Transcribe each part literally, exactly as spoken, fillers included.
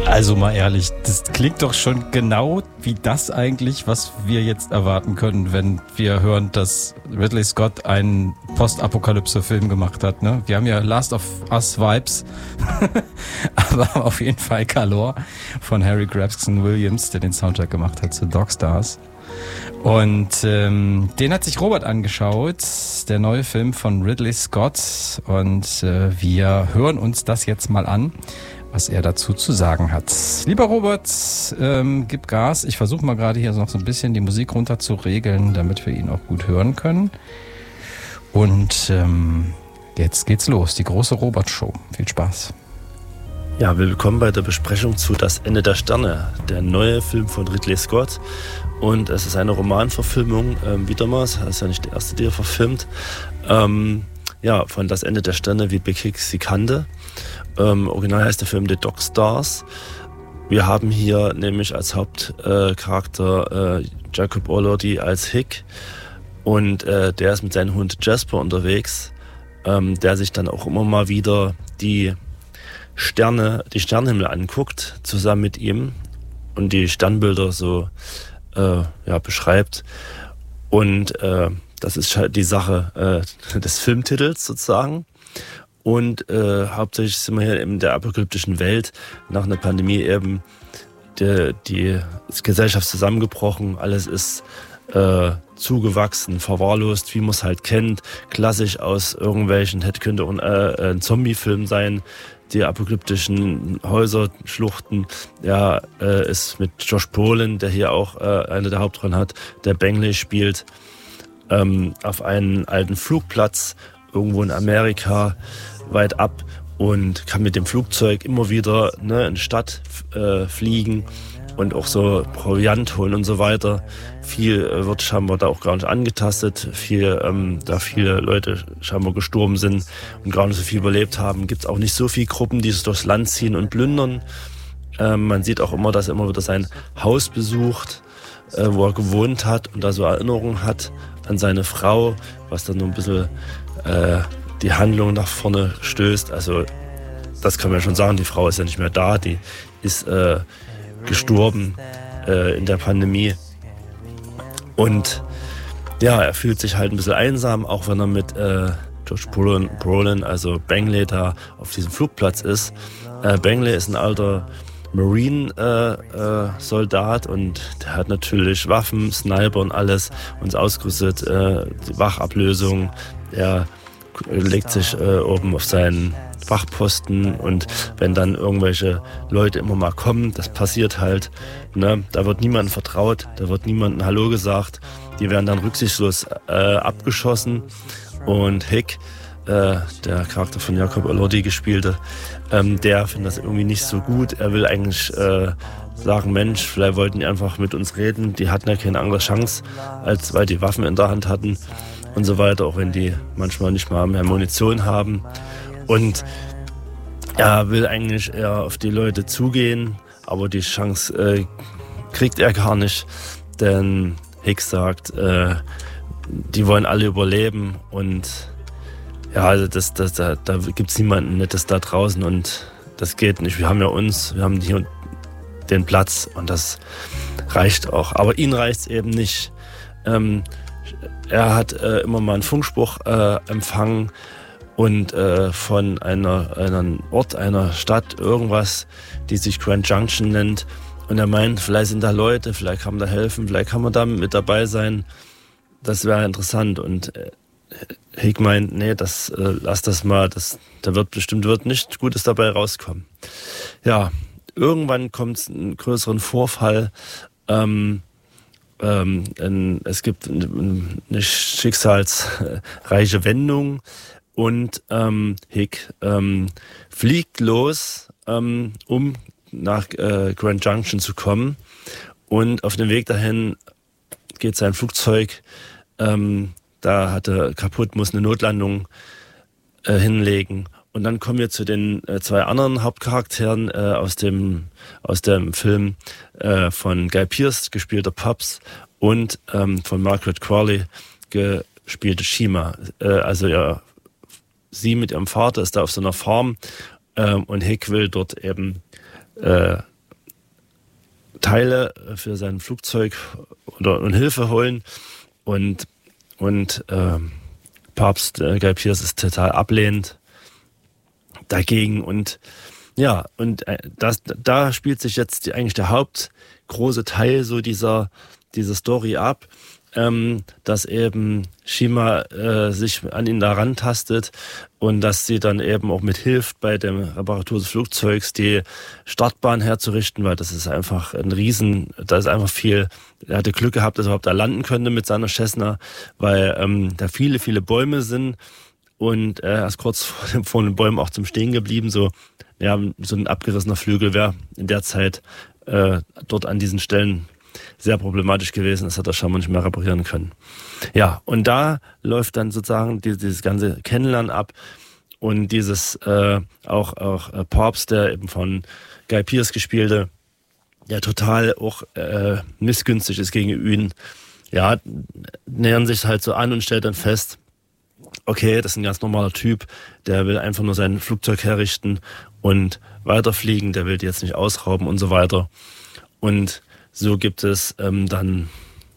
Also mal ehrlich, das klingt doch schon genau wie das eigentlich, was wir jetzt erwarten können, wenn wir hören, dass Ridley Scott einen Postapokalypse-Film gemacht hat. Ne? Wir haben ja Last of Us Vibes, aber auf jeden Fall Calor von Harry Gregson Williams, der den Soundtrack gemacht hat zu Dog Stars. Und ähm, den hat sich Robert angeschaut, der neue Film von Ridley Scott. Und äh, wir hören uns das jetzt mal an, was er dazu zu sagen hat. Lieber Robert, ähm, gib Gas. Ich versuche mal gerade hier noch so ein bisschen die Musik runter zu regeln, damit wir ihn auch gut hören können. Und ähm, jetzt geht's los, die große Robert-Show. Viel Spaß. Ja, willkommen bei der Besprechung zu Das Ende der Sterne, der neue Film von Ridley Scott. Und es ist eine Romanverfilmung, ähm, wieder mal, das ist ja nicht der erste, die er verfilmt, ähm, ja, von Das Ende der Sterne, wie Big Hicks sie kannte. Ähm, original heißt der Film The Dog Stars. Wir haben hier nämlich als Hauptcharakter äh, äh, Jacob Elordi als Hick und äh, der ist mit seinem Hund Jasper unterwegs, ähm, der sich dann auch immer mal wieder die Sterne, die Sternenhimmel anguckt, zusammen mit ihm und die Sternbilder so äh, ja, beschreibt. Und äh, das ist halt die Sache äh, des Filmtitels sozusagen. Und äh, hauptsächlich sind wir hier in der apokalyptischen Welt, nach einer Pandemie eben, die, die Gesellschaft zusammengebrochen, alles ist äh, zugewachsen, verwahrlost, wie man es halt kennt, klassisch aus irgendwelchen, hätte könnte auch ein, äh, ein Zombie-Film sein, die apokalyptischen Häuser, Schluchten, ja, äh, ist mit Josh Brolin, der hier auch äh, eine der Hauptrollen hat, der Bangley spielt, ähm, auf einen alten Flugplatz, irgendwo in Amerika, weit ab und kann mit dem Flugzeug immer wieder ne, in die Stadt äh, fliegen und auch so Proviant holen und so weiter. Viel äh, wird scheinbar da auch gar nicht angetastet, viel, ähm, da viele Leute scheinbar gestorben sind und gar nicht so viel überlebt haben. Gibt es auch nicht so viele Gruppen, die es durchs Land ziehen und plündern. Ähm, man sieht auch immer, dass er immer wieder sein Haus besucht, äh, wo er gewohnt hat und da so Erinnerungen hat an seine Frau, was dann nur ein bisschen äh, die Handlung nach vorne stößt. Also das kann man ja schon sagen, die Frau ist ja nicht mehr da, die ist äh, gestorben äh, in der Pandemie. Und ja, er fühlt sich halt ein bisschen einsam, auch wenn er mit äh, Josh Brolin, Brolin, also Bangley, da auf diesem Flugplatz ist. Äh, Bangley ist ein alter Marine-Soldat äh, äh, und der hat natürlich Waffen, Sniper und alles, uns ausgerüstet, äh, die Wachablösung. Er legt sich äh, oben auf seinen Wachposten und wenn dann irgendwelche Leute immer mal kommen, das passiert halt, ne, da wird niemandem vertraut, da wird niemandem Hallo gesagt, die werden dann rücksichtslos äh, abgeschossen und Hick, äh, der Charakter von Jacob Elordi gespielte, ähm, der findet das irgendwie nicht so gut, er will eigentlich äh, sagen, Mensch, vielleicht wollten die einfach mit uns reden, die hatten ja keine andere Chance, als weil die Waffen in der Hand hatten und so weiter, auch wenn die manchmal nicht mal mehr Munition haben. Und er will eigentlich eher auf die Leute zugehen, aber die Chance äh, kriegt er gar nicht, denn Hicks sagt, äh, die wollen alle überleben und ja, also das, das, da, da gibt es niemanden Nettes da draußen und das geht nicht. Wir haben ja uns, wir haben hier den Platz und das reicht auch. Aber ihn reicht es eben nicht. Ähm, Er hat äh, immer mal einen Funkspruch äh, empfangen und äh, von einer, einem Ort, einer Stadt, irgendwas, die sich Grand Junction nennt. Und er meint, vielleicht sind da Leute, vielleicht kann man da helfen, vielleicht kann man da mit dabei sein. Das wäre interessant. Und äh, Hick meint, nee, das, äh, lass das mal, das, da wird bestimmt wird nicht Gutes dabei rauskommen. Ja, irgendwann kommt es einen größeren Vorfall. Ähm, Ähm, ein, es gibt eine schicksalsreiche Wendung und ähm, Hick ähm, fliegt los, ähm, um nach äh, Grand Junction zu kommen und auf dem Weg dahin geht sein Flugzeug, ähm, da hat er kaputt, muss eine Notlandung äh, hinlegen. Und dann kommen wir zu den äh, zwei anderen Hauptcharakteren äh, aus dem aus dem Film äh, von Guy Pearce, gespielter Pops, und ähm, von Margaret Qualley, gespielte Shima. Äh, also ja, sie mit ihrem Vater ist da auf so einer Farm ähm, und Hick will dort eben äh, Teile für sein Flugzeug oder und Hilfe holen und und äh, Papst äh, Guy Pearce ist total ablehnend dagegen und ja und äh, das da spielt sich jetzt die, eigentlich der hauptgroße Teil so dieser dieser Story ab, ähm, dass eben Shima äh, sich an ihn da rantastet und dass sie dann eben auch mithilft bei der Reparatur des Flugzeugs die Startbahn herzurichten, weil das ist einfach ein Riesen, da ist einfach viel, er hatte Glück gehabt, dass er überhaupt da landen könnte mit seiner Cessna, weil ähm, da viele, viele Bäume sind und er ist kurz vor, dem, vor den Bäumen auch zum Stehen geblieben, so, ja, so ein abgerissener Flügel wäre in der Zeit äh, dort an diesen Stellen sehr problematisch gewesen, das hat er schon mal nicht mehr reparieren können. Ja, und da läuft dann sozusagen die, dieses ganze Kennenlernen ab und dieses äh, auch auch äh, Papst, der eben von Guy Pearce gespielte, der total auch äh, missgünstig ist gegen ihn, ja, nähern sich halt so an und stellt dann fest, okay, das ist ein ganz normaler Typ, der will einfach nur sein Flugzeug herrichten und weiterfliegen, der will die jetzt nicht ausrauben und so weiter. Und so gibt es ähm, dann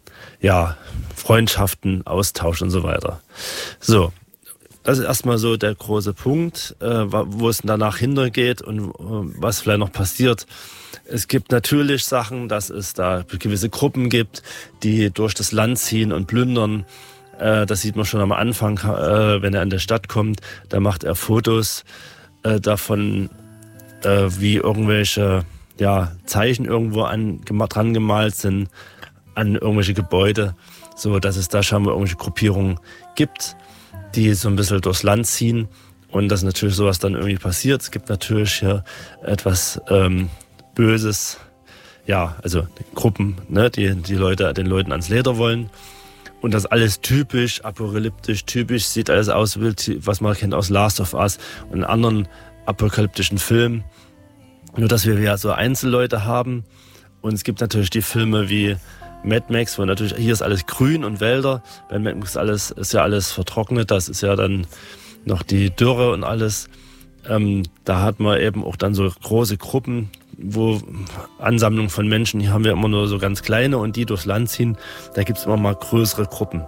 ja Freundschaften, Austausch und so weiter. So, das ist erstmal so der große Punkt, äh, wo es danach hintergeht und äh, was vielleicht noch passiert. Es gibt natürlich Sachen, dass es da gewisse Gruppen gibt, die durch das Land ziehen und plündern. Äh, das sieht man schon am Anfang, äh, wenn er in der Stadt kommt. Da macht er Fotos äh, davon, äh, wie irgendwelche ja, Zeichen irgendwo an, dran gemalt sind an irgendwelche Gebäude, so dass es da scheinbar irgendwelche Gruppierungen gibt, die so ein bisschen durchs Land ziehen und dass natürlich sowas dann irgendwie passiert. Es gibt natürlich hier etwas ähm, Böses, ja, also Gruppen, ne, die die Leute den Leuten ans Leder wollen und das alles typisch, apokalyptisch, typisch, sieht alles aus, was man kennt aus Last of Us und anderen apokalyptischen Filmen. Nur, dass wir ja so Einzelleute haben. Und es gibt natürlich die Filme wie Mad Max, wo natürlich, hier ist alles grün und Wälder. Bei Mad Max ist, alles, ist ja alles vertrocknet. Das ist ja dann noch die Dürre und alles. Ähm, da hat man eben auch dann so große Gruppen, wo Ansammlungen von Menschen, hier haben wir immer nur so ganz kleine und die durchs Land ziehen. Da gibt es immer mal größere Gruppen.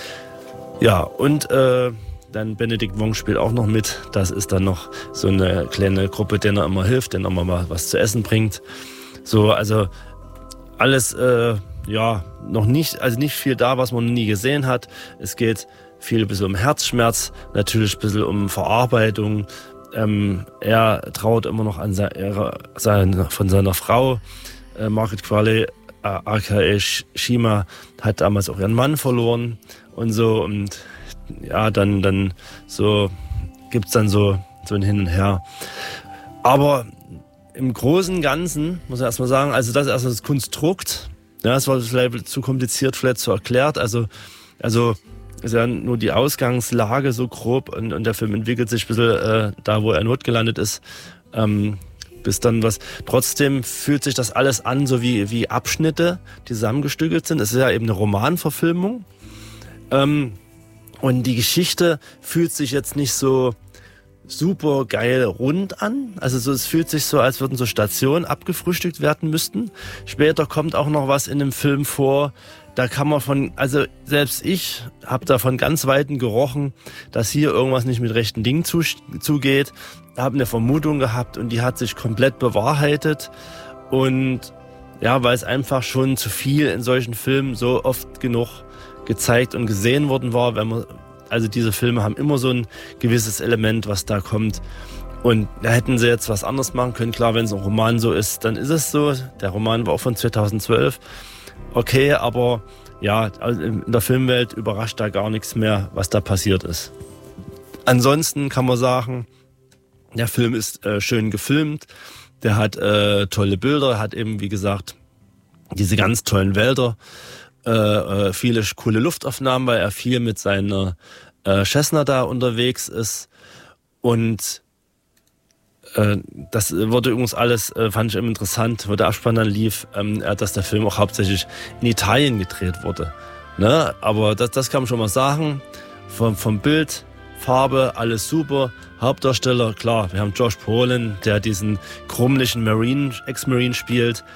Ja, und äh, dann Benedict Wong spielt auch noch mit. Das ist dann noch so eine kleine Gruppe, denen er immer hilft, denen er immer mal was zu essen bringt. So, also alles, äh, ja, noch nicht, also nicht viel da, was man noch nie gesehen hat. Es geht viel ein bisschen um Herzschmerz, natürlich ein bisschen um Verarbeitung. Ähm, er traut immer noch an seine, seine, von seiner Frau. Äh, Margaret Qualley, äh, aka Shima, hat damals auch ihren Mann verloren und so und ja, dann, dann so gibt's dann so, so ein Hin und Her. Aber im Großen und Ganzen, muss ich erstmal sagen, also das ist erstmal das Konstrukt. Ja, das war vielleicht zu kompliziert, vielleicht zu erklärt. Also, also ist ja nur die Ausgangslage so grob und, und der Film entwickelt sich ein bisschen äh, da, wo er notgelandet ist. Ähm, bis dann was. Trotzdem fühlt sich das alles an, so wie, wie Abschnitte, die zusammengestückelt sind. Es ist ja eben eine Romanverfilmung. Ähm, Und die Geschichte fühlt sich jetzt nicht so super geil rund an. Also so, es fühlt sich so, als würden so Stationen abgefrühstückt werden müssten. Später kommt auch noch was in dem Film vor. Da kann man von, also selbst ich habe da von ganz Weitem gerochen, dass hier irgendwas nicht mit rechten Dingen zu, zugeht. Habe eine Vermutung gehabt und die hat sich komplett bewahrheitet. Und ja, weil es einfach schon zu viel in solchen Filmen so oft genug gezeigt und gesehen worden war, wenn man, also diese Filme haben immer so ein gewisses Element, was da kommt. Und da hätten sie jetzt was anderes machen können. Klar, wenn es ein Roman so ist, dann ist es so. Der Roman war auch von zweitausendzwölf. Okay, aber ja, in der Filmwelt überrascht da gar nichts mehr, was da passiert ist. Ansonsten kann man sagen, der Film ist äh, schön gefilmt. Der hat äh, tolle Bilder, hat eben, wie gesagt, diese ganz tollen Wälder. Äh, viele coole Luftaufnahmen, weil er viel mit seiner äh, Cessna da unterwegs ist. Und äh, das wurde übrigens alles, äh, fand ich eben interessant, wo der Abspann dann lief, ähm, dass der Film auch hauptsächlich in Italien gedreht wurde. Ne? Aber das, das kann man schon mal sagen. Vom, vom Bild, Farbe, alles super. Hauptdarsteller, klar, wir haben Josh Brolin, der diesen krummlichen Marine, Ex-Marine spielt.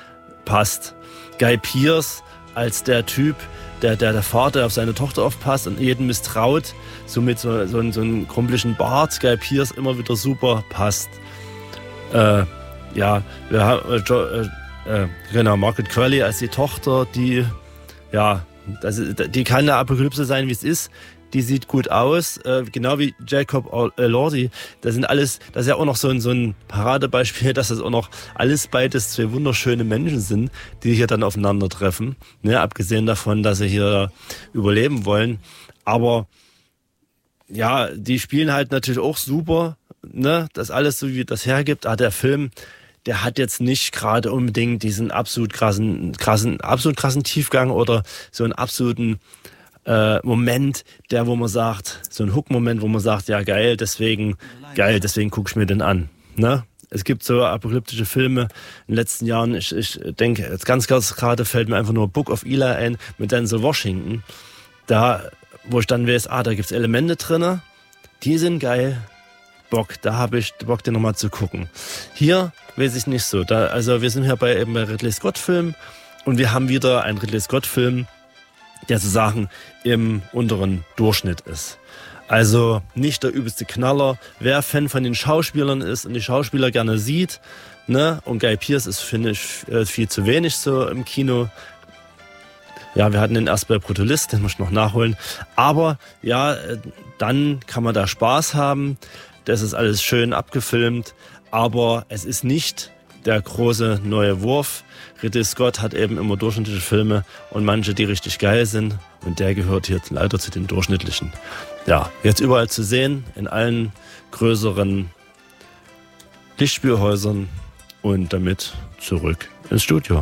passt. Guy Pearce als der Typ, der, der, der Vater auf seine Tochter aufpasst und jeden misstraut, so mit so, so, so einem krumpeligen Bart, Guy Pearce immer wieder super passt. Äh, ja, wir haben, äh, jo, äh, äh, genau, Margaret Qualley als die Tochter, die, ja, das ist, die kann eine Apokalypse sein, wie es ist. Die sieht gut aus, äh, genau wie Jacob Elordi. Das sind alles, das ist ja auch noch so ein, so ein Paradebeispiel, dass das auch noch alles beides zwei wunderschöne Menschen sind, die hier dann aufeinandertreffen. Ne, abgesehen davon, dass sie hier überleben wollen. Aber ja, die spielen halt natürlich auch super, ne, das alles so wie das hergibt. Ah, der Film, der hat jetzt nicht gerade unbedingt diesen absolut krassen, krassen, absolut krassen Tiefgang oder so einen absoluten Äh, Moment, der, wo man sagt, so ein Hook-Moment, wo man sagt, ja geil, deswegen, geil, deswegen gucke ich mir den an. Ne? Es gibt so apokalyptische Filme in den letzten Jahren, ich, ich denke, jetzt ganz, ganz gerade fällt mir einfach nur Book of Eli ein mit Denzel Washington. Da, wo ich dann weiß, ah, da gibt's Elemente drin, die sind geil. Bock, da habe ich Bock, den nochmal zu gucken. Hier weiß ich nicht so. Da, also wir sind hier bei eben bei Ridley Scott-Film und wir haben wieder einen Ridley Scott-Film, der sozusagen im unteren Durchschnitt ist. Also nicht der übelste Knaller. Wer Fan von den Schauspielern ist und die Schauspieler gerne sieht, ne, und Guy Pearce ist, finde ich, viel zu wenig so im Kino. Ja, wir hatten den erst bei Brutalist, den muss ich noch nachholen. Aber ja, dann kann man da Spaß haben. Das ist alles schön abgefilmt. Aber es ist nicht der große neue Wurf. Ridley Scott hat eben immer durchschnittliche Filme und manche, die richtig geil sind. Und der gehört hier leider zu den durchschnittlichen. Ja, jetzt überall zu sehen, in allen größeren Lichtspielhäusern und damit zurück ins Studio.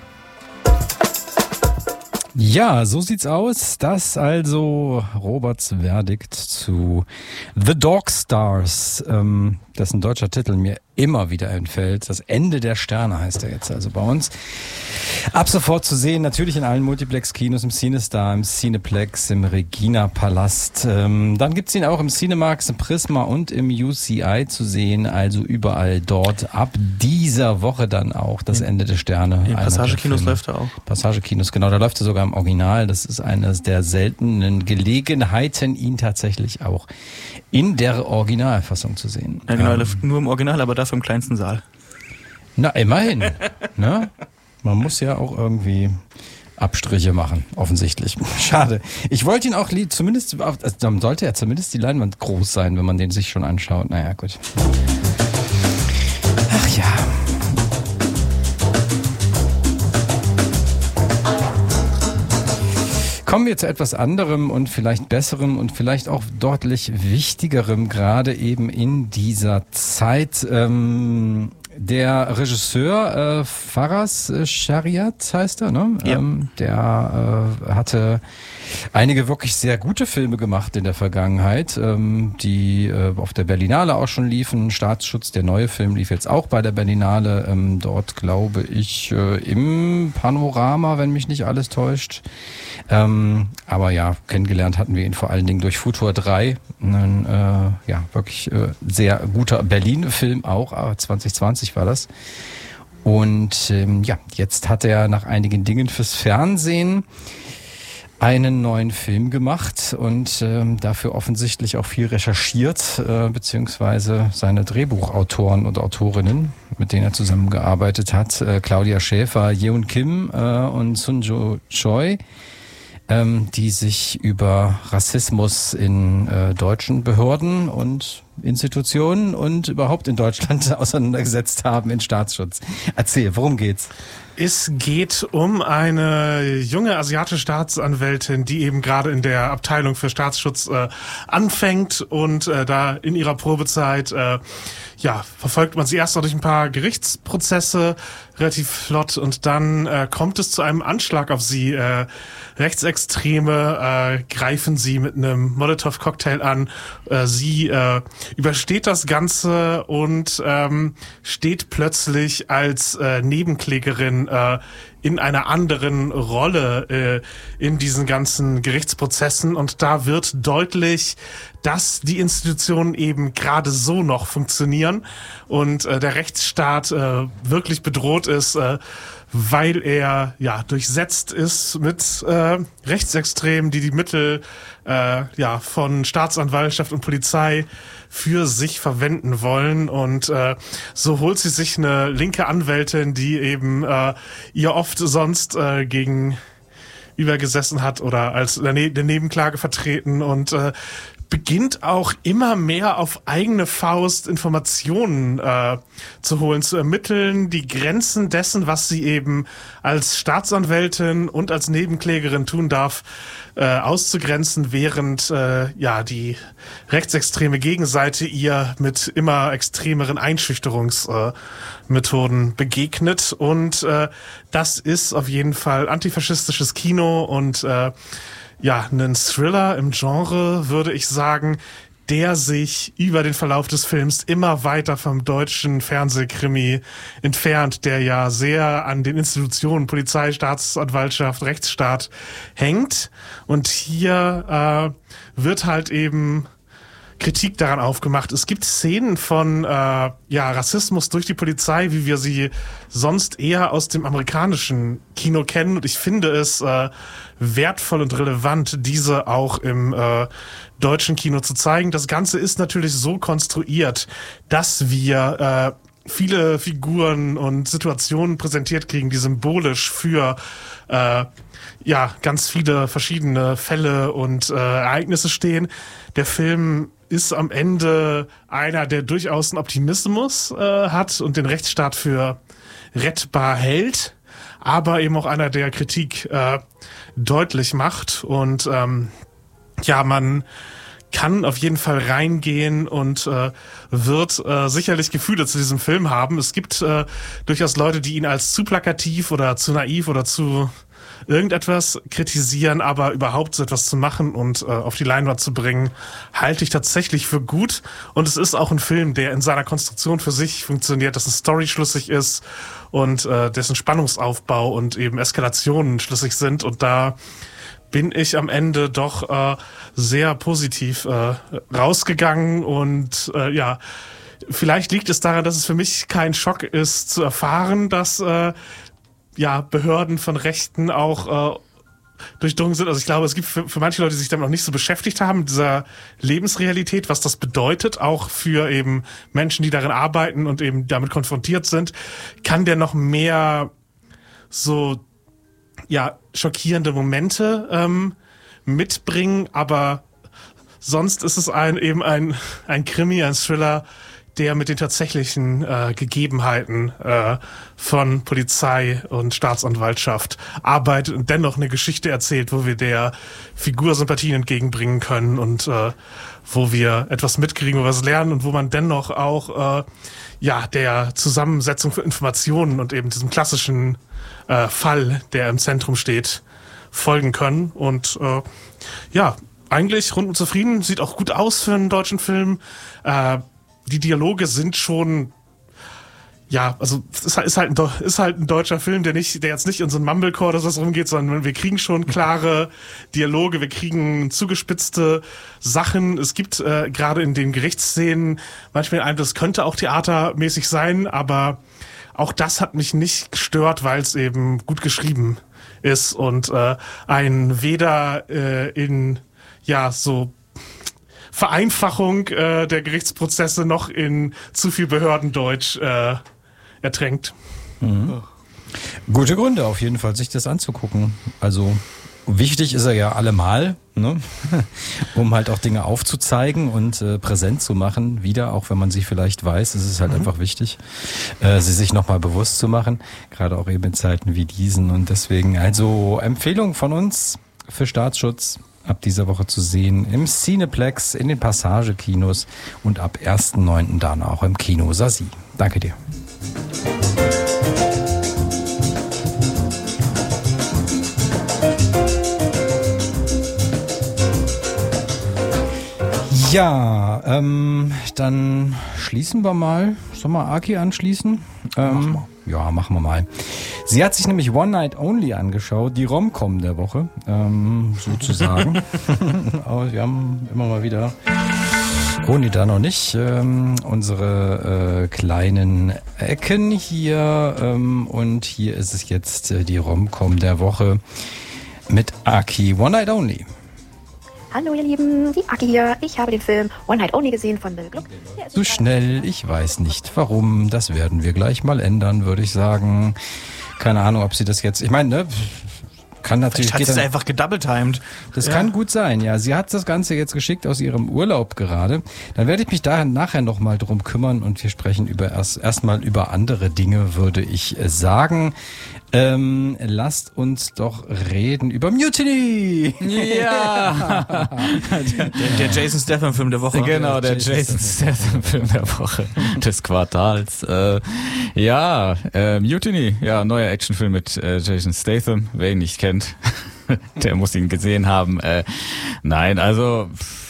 Ja, so sieht's aus. Das also Roberts Verdikt zu The Dog Stars, ähm, dessen deutscher Titel mir immer wieder entfällt. Das Ende der Sterne heißt er jetzt also bei uns. Ab sofort zu sehen, natürlich in allen Multiplex-Kinos, im CineStar, im Cineplex, im Regina-Palast. Ähm, dann gibt's ihn auch im Cinemax, im Prisma und im U C I zu sehen. Also überall dort. Ab dieser Woche dann auch das Ende der Sterne. In Passagekinos läuft er auch. Passagekinos, genau. Da läuft er sogar im Original. Das ist eine der seltenen Gelegenheiten, ihn tatsächlich auch in der Originalfassung zu sehen. Ja, genau. Er Ähm, läuft nur im Original, aber dafür im kleinsten Saal. Na, immerhin. Ne? Man muss ja auch irgendwie Abstriche machen, offensichtlich. Schade. Ich wollte ihn auch li- zumindest, also dann sollte ja zumindest die Leinwand groß sein, wenn man den sich schon anschaut. Naja, gut. Ach ja. Kommen wir zu etwas anderem und vielleicht besserem und vielleicht auch deutlich wichtigerem, gerade eben in dieser Zeit. Ähm, der Regisseur äh, Faraz äh, Shariat heißt er, ne? Ja. Ähm, der äh, hatte einige wirklich sehr gute Filme gemacht in der Vergangenheit, ähm, die äh, auf der Berlinale auch schon liefen. Staatsschutz, der neue Film, lief jetzt auch bei der Berlinale. Ähm, dort glaube ich äh, im Panorama, wenn mich nicht alles täuscht. Ähm, aber ja, kennengelernt hatten wir ihn vor allen Dingen durch Futur drei. Ein äh, ja, wirklich äh, sehr guter Berlin-Film auch, äh, zwanzig zwanzig war das. Und ähm, ja, jetzt hat er nach einigen Dingen fürs Fernsehen einen neuen Film gemacht und ähm, dafür offensichtlich auch viel recherchiert, äh, beziehungsweise seine Drehbuchautoren und Autorinnen, mit denen er zusammengearbeitet hat, äh, Claudia Schäfer, Yeon Kim äh, und Sunjo Choi, ähm, die sich über Rassismus in äh, deutschen Behörden und Institutionen und überhaupt in Deutschland auseinandergesetzt haben in Staatsschutz. Erzähl, worum geht's? Es geht um eine junge asiatische Staatsanwältin, die eben gerade in der Abteilung für Staatsschutz äh, anfängt und äh, da in ihrer Probezeit äh, ja verfolgt man sie erst noch durch ein paar Gerichtsprozesse relativ flott und dann äh, kommt es zu einem Anschlag auf sie. Äh, Rechtsextreme äh, greifen sie mit einem Molotow-Cocktail an. Äh, sie äh, übersteht das Ganze und ähm, steht plötzlich als äh, Nebenklägerin schon äh, in einer anderen Rolle äh, in diesen ganzen Gerichtsprozessen und da wird deutlich, dass die Institutionen eben gerade so noch funktionieren und äh, der Rechtsstaat äh, wirklich bedroht ist, äh, weil er ja durchsetzt ist mit äh, Rechtsextremen, die die Mittel äh, ja von Staatsanwaltschaft und Polizei für sich verwenden wollen und äh, so holt sie sich eine linke Anwältin, die eben äh, ihr oft sonst äh, gegen übergesessen hat oder als eine Nebenklage vertreten und äh, beginnt auch immer mehr auf eigene Faust Informationen äh, zu holen, zu ermitteln, die Grenzen dessen, was sie eben als Staatsanwältin und als Nebenklägerin tun darf, äh, auszugrenzen, während äh, ja die rechtsextreme Gegenseite ihr mit immer extremeren Einschüchterungsmethoden äh, begegnet. Und äh, das ist auf jeden Fall antifaschistisches Kino und äh, ja, einen Thriller im Genre, würde ich sagen, der sich über den Verlauf des Films immer weiter vom deutschen Fernsehkrimi entfernt, der ja sehr an den Institutionen Polizei, Staatsanwaltschaft, Rechtsstaat hängt. Und hier äh, wird halt eben Kritik daran aufgemacht. Es gibt Szenen von äh, ja Rassismus durch die Polizei, wie wir sie sonst eher aus dem amerikanischen Kino kennen. Und ich finde es äh, wertvoll und relevant, diese auch im äh, deutschen Kino zu zeigen. Das Ganze ist natürlich so konstruiert, dass wir äh, viele Figuren und Situationen präsentiert kriegen, die symbolisch für äh, ja ganz viele verschiedene Fälle und äh, Ereignisse stehen. Der Film ist am Ende einer, der durchaus einen Optimismus äh, hat und den Rechtsstaat für rettbar hält, aber eben auch einer, der Kritik äh, deutlich macht. Und ähm, ja, man kann auf jeden Fall reingehen und äh, wird äh, sicherlich Gefühle zu diesem Film haben. Es gibt äh, durchaus Leute, die ihn als zu plakativ oder zu naiv oder zu irgendetwas kritisieren, aber überhaupt so etwas zu machen und äh, auf die Leinwand zu bringen, halte ich tatsächlich für gut. Und es ist auch ein Film, der in seiner Konstruktion für sich funktioniert, dass eine Story schlüssig ist und äh, dessen Spannungsaufbau und eben Eskalationen schlüssig sind. Und da bin ich am Ende doch äh, sehr positiv äh, rausgegangen und äh, ja, vielleicht liegt es daran, dass es für mich kein Schock ist zu erfahren, dass äh, ja Behörden von Rechten auch äh, durchdrungen sind. Also ich glaube, es gibt für, für manche Leute, die sich damit noch nicht so beschäftigt haben, mit dieser Lebensrealität, was das bedeutet, auch für eben Menschen, die darin arbeiten und eben damit konfrontiert sind, kann der noch mehr so ja schockierende Momente ähm, mitbringen, aber sonst ist es ein eben ein ein Krimi, ein Thriller, der mit den tatsächlichen äh, Gegebenheiten äh, von Polizei und Staatsanwaltschaft arbeitet und dennoch eine Geschichte erzählt, wo wir der Figur Sympathien entgegenbringen können und äh, wo wir etwas mitkriegen, wo wir was lernen und wo man dennoch auch äh, ja der Zusammensetzung von Informationen und eben diesem klassischen äh, Fall, der im Zentrum steht, folgen können. Und äh, ja, eigentlich rundum zufrieden, sieht auch gut aus für einen deutschen Film. Äh, Die Dialoge sind schon, ja, also es ist halt, ist, halt ein, ist halt ein deutscher Film, der nicht, der jetzt nicht in so ein Mumblecore oder sowas rumgeht, sondern wir kriegen schon klare Dialoge, wir kriegen zugespitzte Sachen. Es gibt äh, gerade in den Gerichtsszenen manchmal ein, das könnte auch theatermäßig sein, aber auch das hat mich nicht gestört, weil es eben gut geschrieben ist und äh, ein weder äh, in, ja, so Vereinfachung äh, der Gerichtsprozesse noch in zu viel Behördendeutsch äh, ertränkt. Mhm. Gute Gründe auf jeden Fall, sich das anzugucken. Also wichtig ist er ja allemal, ne? Um halt auch Dinge aufzuzeigen und äh, präsent zu machen. Wieder, auch wenn man sie vielleicht weiß, ist es halt mhm. einfach wichtig, äh, sie sich nochmal bewusst zu machen. Gerade auch eben in Zeiten wie diesen. Und deswegen also Empfehlung von uns für Staatsschutz. Ab dieser Woche zu sehen im Cineplex, in den Passage-Kinos und ab ersten neunten dann auch im Kino Sasi. Danke dir. Ja, ähm, dann schließen wir mal. Sollen wir Aki anschließen? Ähm, Mach mal. Ja, machen wir mal. Sie hat sich nämlich One Night Only angeschaut, die Rom-Com der Woche, ähm, sozusagen. Aber wir haben immer mal wieder, Roni da noch nicht, ähm, unsere äh, kleinen Ecken hier. Ähm, und hier ist es jetzt äh, die Rom-Com der Woche mit Aki, One Night Only. Hallo ihr Lieben, die Aki hier. Ich habe den Film One Night Only gesehen von Bill Gluck. Zu schnell, ich weiß nicht warum. Das werden wir gleich mal ändern, würde ich sagen. Keine Ahnung, ob sie das jetzt... Ich meine, ne... Kann natürlich... Vielleicht hat sie es einfach gedoublemetimed. Das Ja. kann gut sein, ja. Sie hat das Ganze jetzt geschickt aus ihrem Urlaub gerade. Dann werde ich mich da nachher nochmal drum kümmern und wir sprechen über erst erstmal über andere Dinge, würde ich äh, sagen. Ähm, lasst uns doch reden über Mutiny. Ja! der, der Jason Statham-Film der Woche. Genau, der Jason Statham-Film der Woche, des Quartals. Äh, ja, äh, Mutiny, ja, neuer Actionfilm mit äh, Jason Statham. Wer ihn nicht kennt, der muss ihn gesehen haben. Äh, nein, also...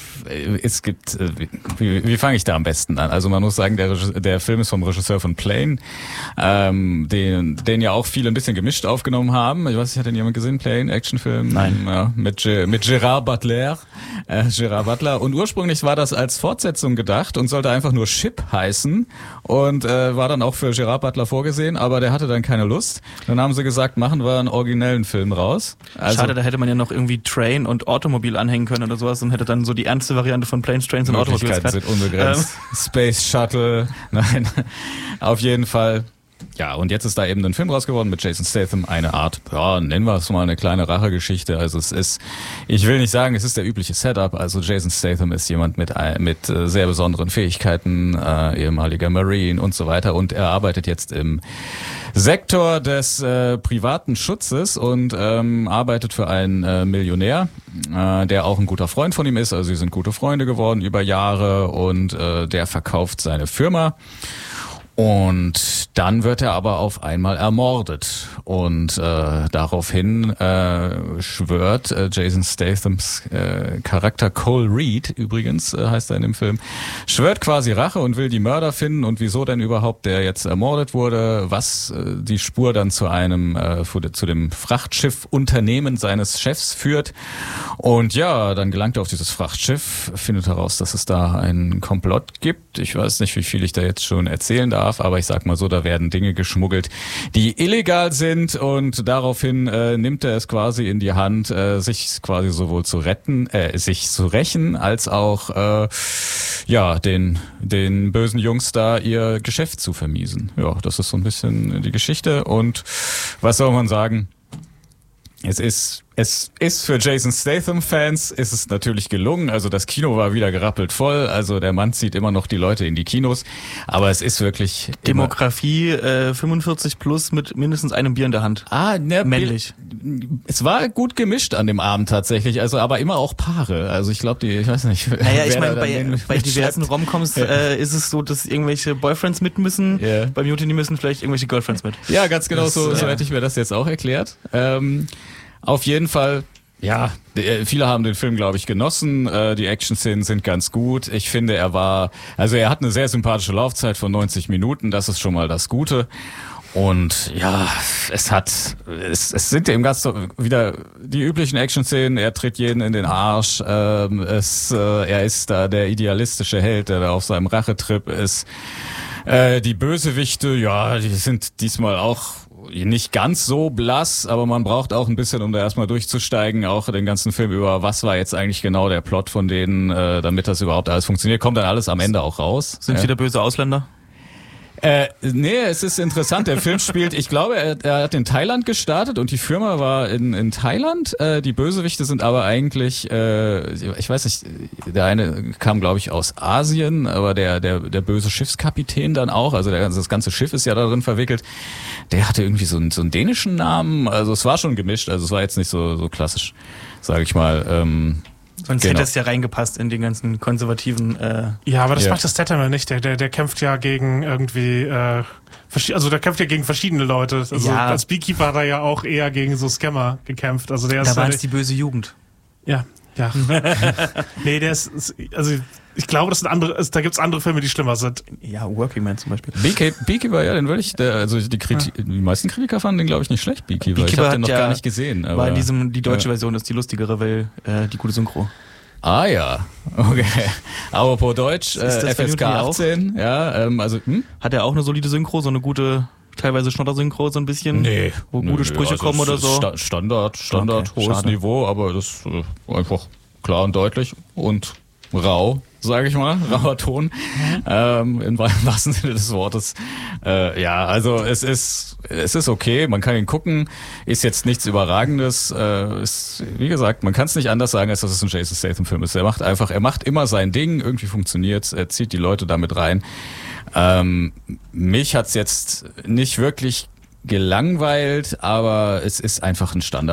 Es gibt, wie, wie fange ich da am besten an? Also man muss sagen, der, der Film ist vom Regisseur von Plane, ähm, den, den ja auch viele ein bisschen gemischt aufgenommen haben. Ich weiß nicht, hat denn jemand gesehen, Plane, Actionfilm? Nein. Ja, mit, mit Gerard Butler. Äh, Gerard Butler. Und ursprünglich war das als Fortsetzung gedacht und sollte einfach nur Ship heißen und äh, war dann auch für Gerard Butler vorgesehen, aber der hatte dann keine Lust. Dann haben sie gesagt, machen wir einen originellen Film raus. Also, Schade, da hätte man ja noch irgendwie Train und Automobil anhängen können oder sowas und hätte dann so die ernste Variante von Planes, Trains und Automobiles Möglichkeiten gehabt. sind unbegrenzt. Ähm. Space Shuttle, nein, auf jeden Fall. Ja, und jetzt ist da eben ein Film raus geworden mit Jason Statham, eine Art, ja, nennen wir es mal eine kleine Rachegeschichte. Also es ist, ich will nicht sagen, es ist der übliche Setup. Also Jason Statham ist jemand mit mit sehr besonderen Fähigkeiten, äh, ehemaliger Marine und so weiter. Und er arbeitet jetzt im Sektor des äh, privaten Schutzes und ähm, arbeitet für einen äh, Millionär, äh, der auch ein guter Freund von ihm ist. Also sie sind gute Freunde geworden über Jahre und äh, der verkauft seine Firma. Und dann wird er aber auf einmal ermordet und äh, daraufhin äh, schwört äh, Jason Stathams äh, Charakter Cole Reed, übrigens äh, heißt er in dem Film, schwört quasi Rache und will die Mörder finden und wieso denn überhaupt der jetzt ermordet wurde, was äh, die Spur dann zu einem äh, zu dem Frachtschiff-Unternehmen seines Chefs führt. Und ja, dann gelangt er auf dieses Frachtschiff, findet heraus, dass es da einen Komplott gibt. Ich weiß nicht, wie viel ich da jetzt schon erzählen darf, aber ich sag mal so, da werden Dinge geschmuggelt, die illegal sind und daraufhin äh, nimmt er es quasi in die Hand, äh, sich quasi sowohl zu retten, äh, sich zu rächen, als auch äh, ja den den bösen Jungs da ihr Geschäft zu vermiesen. Ja, das ist so ein bisschen die Geschichte und was soll man sagen? Es ist, es ist für Jason Statham-Fans ist es natürlich gelungen. Also das Kino war wieder gerappelt voll. Also der Mann zieht immer noch die Leute in die Kinos. Aber es ist wirklich Demografie äh, fünfundvierzig plus mit mindestens einem Bier in der Hand. Ah, ne, männlich. Es war gut gemischt an dem Abend tatsächlich. Also aber immer auch Paare. Also ich glaube, die, ich weiß nicht. Naja, ich meine, bei, bei diversen Romcoms äh, ist es so, dass irgendwelche Boyfriends mit müssen. Yeah. Bei Mutiny müssen vielleicht irgendwelche Girlfriends mit. Ja, ganz genau das, so, so äh, hätte ich mir das jetzt auch erklärt. Ähm, Auf jeden Fall, ja, viele haben den Film, glaube ich, genossen. Die Action-Szenen sind ganz gut. Ich finde, er war, also er hat eine sehr sympathische Laufzeit von neunzig Minuten. Das ist schon mal das Gute. Und ja, es hat, es, es sind eben ganz so wieder die üblichen Action-Szenen. Er tritt jeden in den Arsch. Ähm, es, äh, er ist da der idealistische Held, der da auf seinem Rachetrip ist. Äh, die Bösewichte, ja, die sind diesmal auch nicht ganz so blass, aber man braucht auch ein bisschen, um da erstmal durchzusteigen, auch den ganzen Film über, was war jetzt eigentlich genau der Plot von denen, äh, damit das überhaupt alles funktioniert. Kommt dann alles am Ende auch raus. Sind ja. wieder böse Ausländer? Äh, nee, es ist interessant. Der Film spielt, ich glaube, er, er hat in Thailand gestartet und die Firma war in, in Thailand. Äh, die Bösewichte sind aber eigentlich, äh, ich weiß nicht, der eine kam, glaube ich, aus Asien, aber der, der, der böse Schiffskapitän dann auch, also der, das ganze Schiff ist ja da drin verwickelt. Der hatte irgendwie so einen, so einen dänischen Namen. Also es war schon gemischt, also es war jetzt nicht so, so klassisch, sage ich mal. Ähm, Sonst genau. hätte es ja reingepasst in den ganzen konservativen... Äh Ja, aber das Ja. macht das Statham ja nicht. Der, der, der kämpft ja gegen irgendwie... Äh, verschi- also der kämpft ja gegen verschiedene Leute. Also Ja. als Beekeeper hat er ja auch eher gegen so Scammer gekämpft. Also der ist da war ja es die böse Jugend. Ja, Ja. Nee, der ist, ist also ich glaube, das sind andere, ist, da gibt's andere Filme, die schlimmer sind. Ja, Working Man zum Beispiel. Beekeeper, Beekeeper, ja, den würde ich, der, also die, Kriti- die meisten Kritiker fanden den, glaube ich, nicht schlecht, Beekeeper. ich Beekeeper habe den noch hat gar ja- nicht gesehen. Aber, War in diesem, die deutsche ja. Version ist die lustigere, weil äh, die gute Synchro. Ah ja, okay. Apropos Deutsch, Ist das äh, F S K bei Newton auch? achtzehn, ja, ähm, also, hm? Hat er auch eine solide Synchro, so eine gute, teilweise Schnotter-Synchro so ein bisschen? Nee. Wo Nö, gute Sprüche also kommen es oder ist so? Sta- Standard, Standard, Okay, hohes schade. Niveau, aber das äh, einfach klar und deutlich und rau, sage ich mal, rauer Ton, ähm, im wahrsten Sinne des Wortes. Äh, ja, also es ist es ist okay, man kann ihn gucken, ist jetzt nichts Überragendes, äh, ist, wie gesagt, man kann es nicht anders sagen, als dass es ein Jason Statham-Film ist. Er macht einfach, er macht immer sein Ding, irgendwie funktioniert's, er zieht die Leute damit rein. Ähm, mich hat's jetzt nicht wirklich gelangweilt, aber es ist einfach ein Standard.